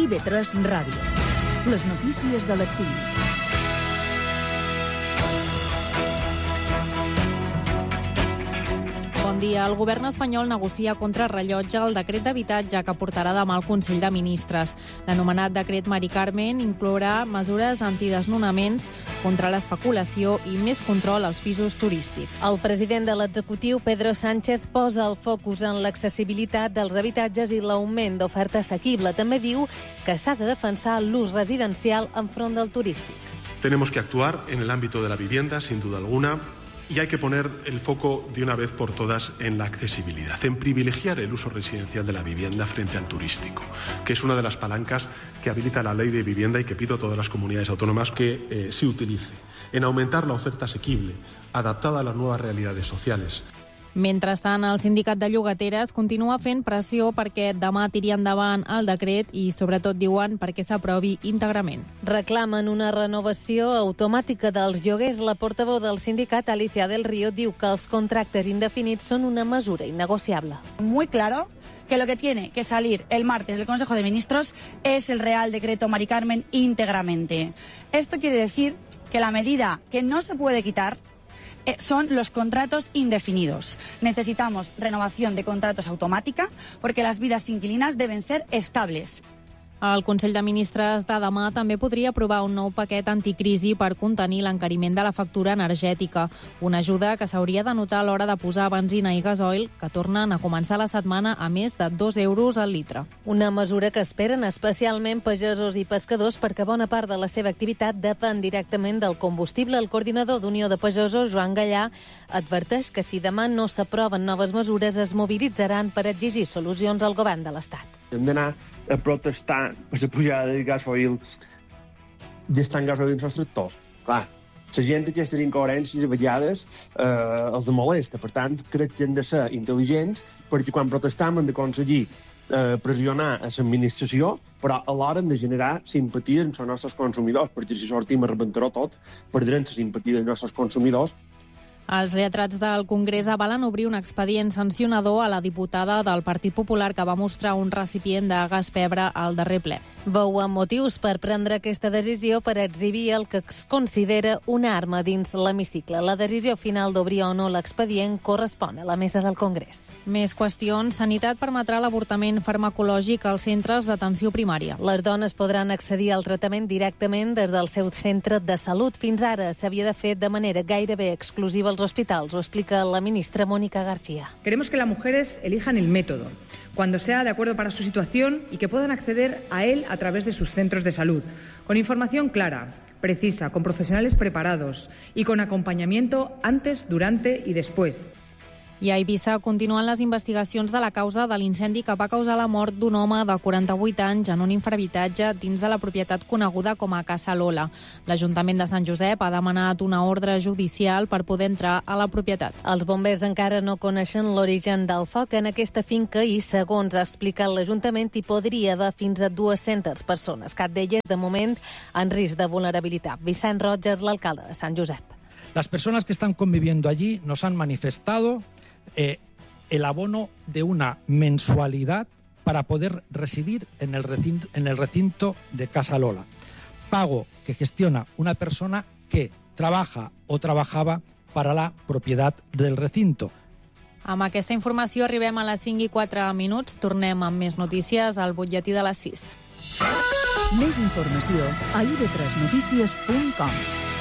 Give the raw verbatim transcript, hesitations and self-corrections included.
I V tres Ràdio. Les notícies de l'exili. Bon dia. El govern espanyol negocia contra rellotge el decret d'habitatge que portarà demà al Consell de Ministres. L'anomenat decret Mari Carmen inclourà mesures antidesnonaments, contra l'especulació i més control als pisos turístics. El president de l'executiu, Pedro Sánchez, posa el focus en l'accessibilitat dels habitatges i l'augment d'oferta assequible. També diu que s'ha de defensar l'ús residencial enfront del turístic. Tenemos que actuar en el ámbito de la vivienda, sin duda alguna. Y hay que poner el foco de una vez por todas en la accesibilidad, en privilegiar el uso residencial de la vivienda frente al turístico, que es una de las palancas que habilita la ley de vivienda y que pido a todas las comunidades autónomas que eh, se utilice, en aumentar la oferta asequible, adaptada a las nuevas realidades sociales. Mentrestant, el sindicat de llogateres continua fent pressió perquè demà tiri endavant el decret i, sobretot, diuen perquè s'aprovi íntegrament. Reclamen una renovació automàtica dels lloguers. La portaveu del sindicat, Alicia del Río, diu que els contractes indefinits són una mesura innegociable. Muy claro que lo que tiene que salir el martes del Consejo de Ministros es el Real Decreto Mari Carmen íntegramente. Esto quiere decir que la medida que no se puede quitar son los contratos indefinidos. Necesitamos renovación de contratos automática porque las vidas inquilinas deben ser estables. El Consell de Ministres de demà també podria aprovar un nou paquet anticrisi per contenir l'encariment de la factura energètica, una ajuda que s'hauria de notar a l'hora de posar benzina i gasoil, que tornen a començar la setmana a més de dos euros al litre. Una mesura que esperen especialment pagesos i pescadors perquè bona part de la seva activitat depèn directament del combustible. El coordinador d'Unió de Pagesos, Joan Gallà, adverteix que si demà no s'aproven noves mesures es mobilitzaran per exigir solucions al govern de l'Estat. Hem d'anar a protestar per la pujada del gasoil gastant gasoil als tractors. Clar, la gent aquestes incoherències a vegades eh, els molesta. Per tant, crec que hem de ser intel·ligents perquè quan protestam hem d'aconseguir eh, pressionar a l'administració, però alhora hem de generar simpatia amb els nostres consumidors, perquè si sortim a rebentar-ho tot, perdrem la simpatia dels nostres consumidors. Els lletrats del Congrés avalen obrir un expedient sancionador a la diputada del Partit Popular que va mostrar un recipient de gas pebre al darrer ple. Veuen motius per prendre aquesta decisió per exhibir el que es considera una arma dins l'hemicicle. La decisió final d'obrir o no l'expedient correspon a la mesa del Congrés. Més qüestions. Sanitat permetrà l'avortament farmacològic als centres d'atenció primària. Les dones podran accedir al tractament directament des del seu centre de salut. Fins ara s'havia de fer de manera gairebé exclusiva als hospitals, ho explica la ministra Mónica García. Queremos que las mujeres elijan el método, cuando sea de acuerdo para su situación y que puedan acceder a él a través de sus centros de salud, con información clara, precisa, con profesionales preparados y con acompañamiento antes, durante y después. I a Eivissa continuen les investigacions de la causa de l'incendi que va causar la mort d'un home de quaranta-vuit anys en un infrahabitatge dins de la propietat coneguda com a Casa Lola. L'Ajuntament de Sant Josep ha demanat una ordre judicial per poder entrar a la propietat. Els bombers encara no coneixen l'origen del foc en aquesta finca i, segons ha explicat l'Ajuntament, hi podria haver fins a dues-centes persones, cap d'elles, de moment, en risc de vulnerabilitat. Vicent Roig és l'alcalde de Sant Josep. Las personas que están conviviendo allí nos han manifestado Eh, el abono de una mensualidad para poder residir en el recinto, en el recinto de Casa Lola. Pago que gestiona una persona que trabaja o trabajaba para la propiedad del recinto. Amb aquesta informació arribem a les cinc i quatre minuts. Tornem amb més notícies al butlletí de les sis. Més informació a i v tres notícies punt com.